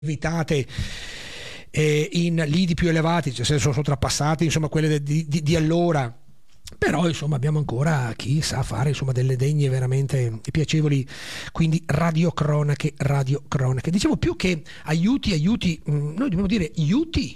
evitate in lidi più elevati, cioè sono trapassati insomma quelle di allora, però insomma abbiamo ancora chi sa fare insomma delle degne veramente piacevoli, quindi radiocronache. Dicevo, più che aiuti, noi dobbiamo dire aiuti.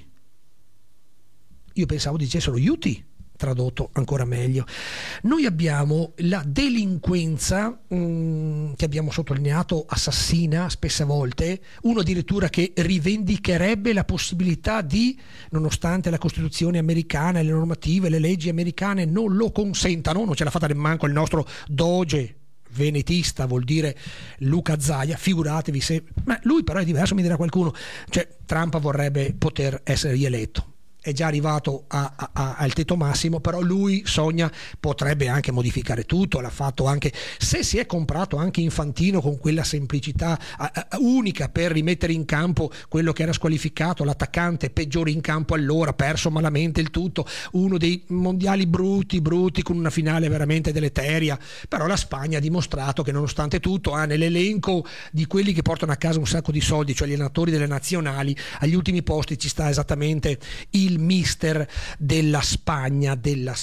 Io pensavo dicessero aiuti, tradotto ancora meglio. Noi abbiamo la delinquenza che abbiamo sottolineato assassina spesse volte, uno addirittura che rivendicherebbe la possibilità di, nonostante la Costituzione americana e le normative, le leggi americane non lo consentano, non ce l'ha fatta nemmeno il nostro doge venetista, vuol dire Luca Zaia, figuratevi se, ma lui però è diverso, mi dirà qualcuno, cioè Trump vorrebbe poter essere rieletto, è già arrivato al tetto massimo, però lui sogna, potrebbe anche modificare tutto, l'ha fatto anche, se si è comprato anche Infantino con quella semplicità unica per rimettere in campo quello che era squalificato, l'attaccante peggiore in campo allora, perso malamente il tutto, uno dei mondiali brutti con una finale veramente deleteria, però la Spagna ha dimostrato che nonostante tutto ha nell'elenco di quelli che portano a casa un sacco di soldi, cioè gli allenatori delle nazionali, agli ultimi posti ci sta esattamente il mister della Spagna,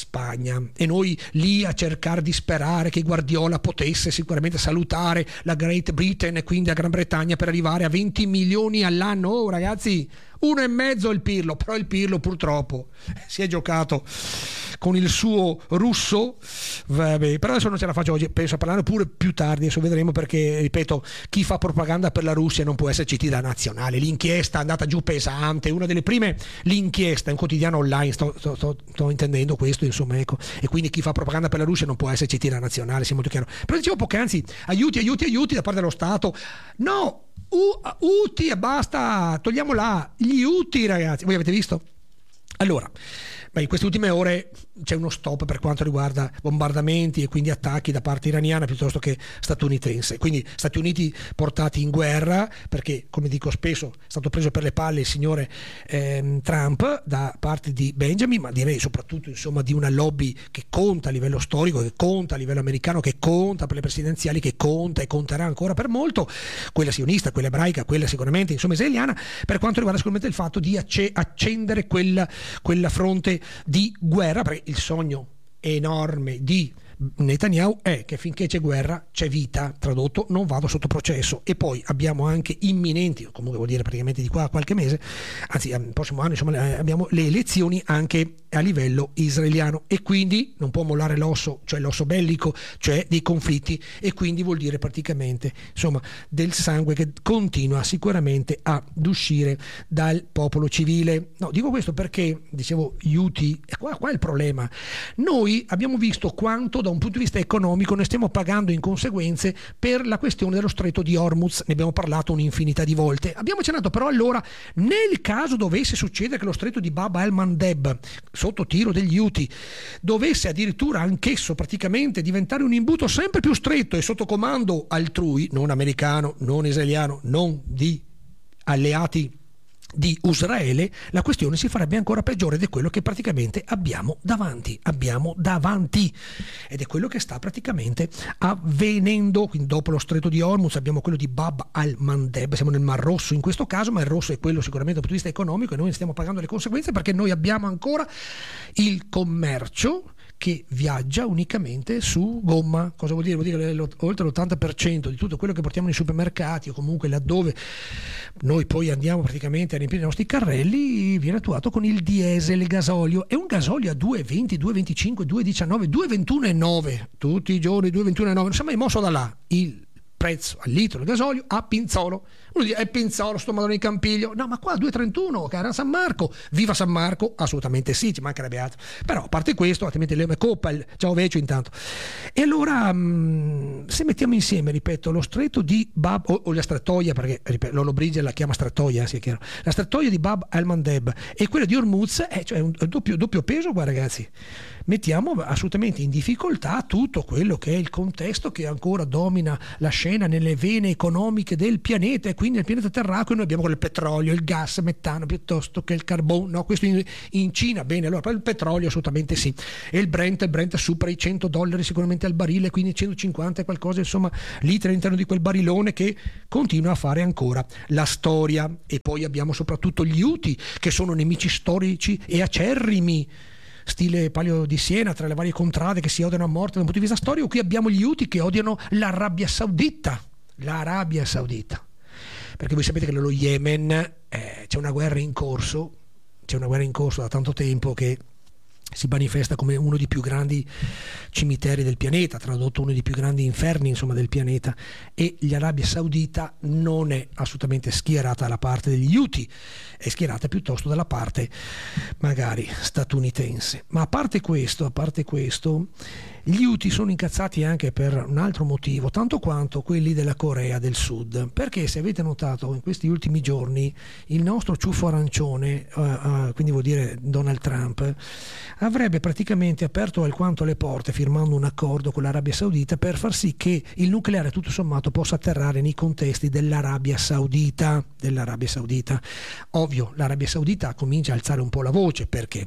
e noi lì a cercare di sperare che Guardiola potesse sicuramente salutare la Great Britain e quindi la Gran Bretagna per arrivare a 20 milioni all'anno. Oh, ragazzi, 1,5 il Pirlo, però il Pirlo purtroppo si è giocato con il suo russo, vabbè, però adesso non ce la faccio oggi, penso a parlare pure più tardi, adesso vedremo, perché ripeto, chi fa propaganda per la Russia non può esserci titolo nazionale. L'inchiesta è andata giù pesante, una delle prime, l'inchiesta è un quotidiano online, sto intendendo questo, insomma, ecco, e quindi chi fa propaganda per la Russia non può esserci titolo nazionale, sia molto chiaro. Però dicevo poc'anzi, aiuti da parte dello Stato, no, UTI e basta, togliamo gli UTI, ragazzi, voi avete visto? Allora, in queste ultime ore c'è uno stop per quanto riguarda bombardamenti e quindi attacchi da parte iraniana piuttosto che statunitense, quindi Stati Uniti portati in guerra, perché come dico spesso è stato preso per le palle il signore Trump da parte di Benjamin, ma direi soprattutto insomma di una lobby che conta a livello storico, che conta a livello americano, che conta per le presidenziali, che conta e conterà ancora per molto, quella sionista, quella ebraica, quella sicuramente insomma israeliana, per quanto riguarda sicuramente il fatto di accendere quella fronte di guerra, perché il sogno enorme di Netanyahu è che finché c'è guerra c'è vita, tradotto non vado sotto processo. E poi abbiamo anche imminenti, comunque vuol dire praticamente di qua a qualche mese, anzi il prossimo anno insomma abbiamo le elezioni anche a livello israeliano, e quindi non può mollare l'osso, cioè l'osso bellico, cioè dei conflitti, e quindi vuol dire praticamente insomma del sangue che continua sicuramente ad uscire dal popolo civile. No, dico questo perché dicevo aiuti, e qua è il problema. Noi abbiamo visto quanto da un punto di vista economico ne stiamo pagando in conseguenze per la questione dello stretto di Hormuz, ne abbiamo parlato un'infinità di volte, abbiamo accennato, però allora nel caso dovesse succedere che lo stretto di Bab el-Mandeb sotto tiro degli Houthi dovesse addirittura anch'esso praticamente diventare un imbuto sempre più stretto e sotto comando altrui, non americano, non israeliano, non di alleati di Israele, la questione si farebbe ancora peggiore, ed è quello che praticamente abbiamo davanti, ed è quello che sta praticamente avvenendo. Quindi dopo lo stretto di Hormuz abbiamo quello di Bab al-Mandeb, siamo nel Mar Rosso in questo caso, ma il rosso è quello sicuramente dal punto di vista economico, e noi ne stiamo pagando le conseguenze, perché noi abbiamo ancora il commercio che viaggia unicamente su gomma. Cosa vuol dire? Vuol dire che oltre l'80% di tutto quello che portiamo nei supermercati, o comunque laddove noi poi andiamo praticamente a riempire i nostri carrelli, viene attuato con il diesel, il gasolio. È un gasolio a 2,20, 2,25, 2,19, 2,21,9 tutti i giorni, 2,21,9, non si è mai mosso da là il prezzo al litro del gasolio a Pinzolo. Uno dice è Pinzolo, sto Madonna di Campiglio, no, ma qua 2,31, che era San Marco, viva San Marco, assolutamente sì, ci mancherebbe altro, però a parte questo, altrimenti le Coppel, ciao Vecchio intanto. E allora se mettiamo insieme, ripeto, lo stretto di Bab o la strettoia, perché ripeto, Lolo Brigge la chiama strettoia, sia chiaro, la strettoia di Bab el-Mandeb e quella di Hormuz, cioè un doppio peso qua, ragazzi. Mettiamo assolutamente in difficoltà tutto quello che è il contesto che ancora domina la scena nelle vene economiche del pianeta, e quindi nel pianeta terracqueo noi abbiamo il petrolio, il gas, il metano piuttosto che il carbone, no? Questo in Cina, bene, allora poi il petrolio assolutamente sì, e il Brent supera i $100 sicuramente al barile, quindi 150 e qualcosa, insomma, litri all'interno di quel barilone che continua a fare ancora la storia. E poi abbiamo soprattutto gli Houthi, che sono nemici storici e acerrimi, stile Palio di Siena, tra le varie contrade che si odiano a morte da un punto di vista storico. Qui abbiamo gli Houthi che odiano l'Arabia Saudita, perché voi sapete che nello Yemen c'è una guerra in corso da tanto tempo, che si manifesta come uno dei più grandi cimiteri del pianeta, tradotto uno dei più grandi inferni, insomma, del pianeta, e l'Arabia Saudita non è assolutamente schierata dalla parte degli Houthi, è schierata piuttosto dalla parte magari statunitense. Ma a parte questo, gli Houthi sono incazzati anche per un altro motivo, tanto quanto quelli della Corea del Sud, perché se avete notato in questi ultimi giorni il nostro ciuffo arancione, quindi vuol dire Donald Trump, avrebbe praticamente aperto alquanto le porte firmando un accordo con l'Arabia Saudita per far sì che il nucleare tutto sommato possa atterrare nei contesti dell'Arabia Saudita. Ovvio, l'Arabia Saudita comincia a alzare un po' la voce, perché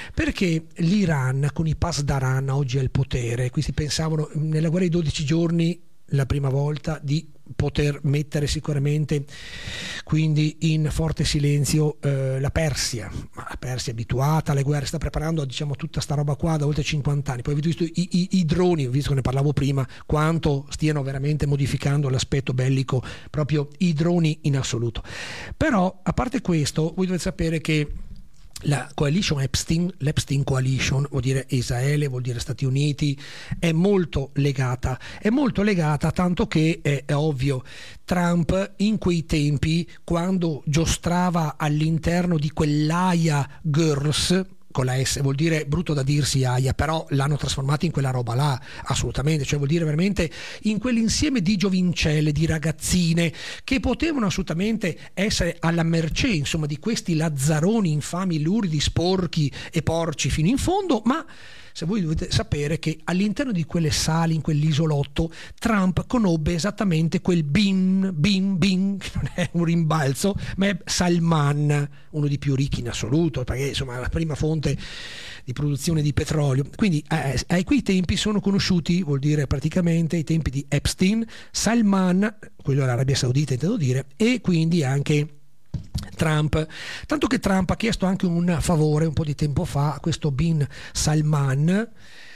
l'Iran con i Pasdaran oggi è al potere. Qui si pensavano nella guerra dei 12 giorni la prima volta di poter mettere sicuramente quindi in forte silenzio la Persia, ma la Persia è abituata alle guerre, sta preparando, diciamo, tutta sta roba qua da oltre 50 anni. Poi avete visto i droni, visto che ne parlavo prima, quanto stiano veramente modificando l'aspetto bellico, proprio i droni in assoluto. Però a parte questo, voi dovete sapere che la coalition l'Epstein Coalition, vuol dire Israele, vuol dire Stati Uniti, è molto legata, tanto che è ovvio, Trump in quei tempi, quando giostrava all'interno di quell'Aya Girls, con la S, vuol dire brutto da dirsi Aya, però l'hanno trasformato in quella roba là, assolutamente, cioè vuol dire veramente in quell'insieme di giovincelle, di ragazzine che potevano assolutamente essere alla mercé, insomma, di questi lazzaroni infami, luridi, sporchi e porci fino in fondo. Ma se voi dovete sapere che all'interno di quelle sali, in quell'isolotto, Trump conobbe esattamente quel bin, che non è un rimbalzo, ma è Salman, uno dei più ricchi in assoluto, perché insomma è la prima fonte di produzione di petrolio. Quindi a quei tempi sono conosciuti, vuol dire praticamente i tempi di Epstein, Salman, quello dell'Arabia Saudita intendo dire, e quindi anche Trump, tanto che Trump ha chiesto anche un favore un po' di tempo fa a questo bin Salman,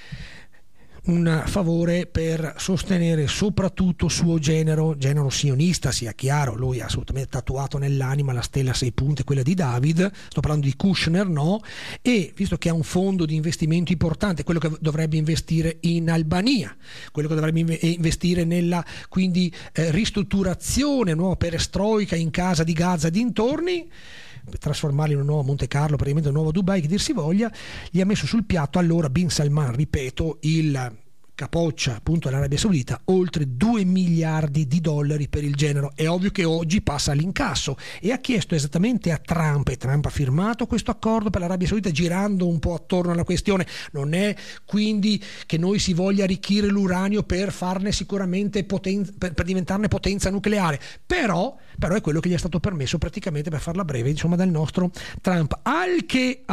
un favore per sostenere soprattutto suo genero sionista, sia chiaro, lui ha assolutamente tatuato nell'anima la stella a 6 punte, quella di David, sto parlando di Kushner, no? E visto che ha un fondo di investimento importante, quello che dovrebbe investire in Albania, quello che dovrebbe investire nella quindi ristrutturazione, nuova perestroica in casa di Gaza e dintorni, per trasformarli in un nuovo Monte Carlo, praticamente un nuovo Dubai, che dir si voglia, gli ha messo sul piatto allora bin Salman, ripeto, il capoccia appunto dell'Arabia Saudita, oltre 2 miliardi di dollari per il genero. È ovvio che oggi passa all'incasso e ha chiesto esattamente a Trump, e Trump ha firmato questo accordo per l'Arabia Saudita girando un po' attorno alla questione. Non è quindi che noi si voglia arricchire l'uranio per farne sicuramente per diventarne potenza nucleare, però è quello che gli è stato permesso praticamente, per farla breve, insomma, dal nostro Trump, al che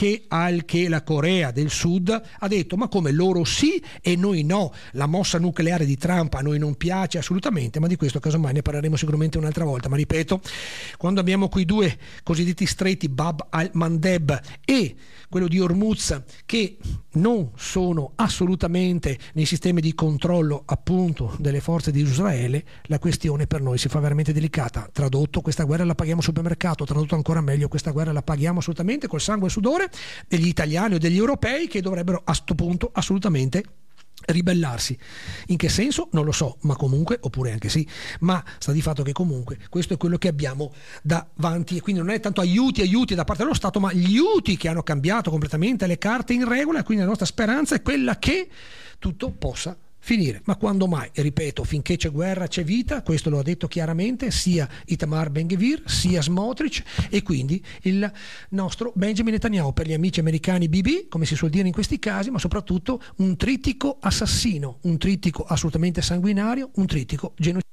la Corea del Sud ha detto: ma come, loro sì e noi no, la mossa nucleare di Trump a noi non piace assolutamente, ma di questo casomai ne parleremo sicuramente un'altra volta. Ma ripeto, quando abbiamo quei due cosiddetti stretti, Bab al-Mandeb e quello di Hormuz, che non sono assolutamente nei sistemi di controllo appunto delle forze di Israele, la questione per noi si fa veramente delicata. Tradotto, questa guerra la paghiamo al supermercato, tradotto ancora meglio, questa guerra la paghiamo assolutamente col sangue e sudore degli italiani o degli europei, che dovrebbero a sto punto assolutamente ribellarsi. In che senso? Non lo so, ma comunque, oppure anche sì, ma sta di fatto che comunque questo è quello che abbiamo davanti, e quindi non è tanto aiuti da parte dello Stato, ma gli Houthi che hanno cambiato completamente le carte in regola, e quindi la nostra speranza è quella che tutto possa finire. Ma quando mai? E ripeto, finché c'è guerra c'è vita, questo lo ha detto chiaramente sia Itamar Ben-Gvir sia Smotrich, e quindi il nostro Benjamin Netanyahu, per gli amici americani BB, come si suol dire in questi casi, ma soprattutto un trittico assassino, un trittico assolutamente sanguinario, un trittico genocidio.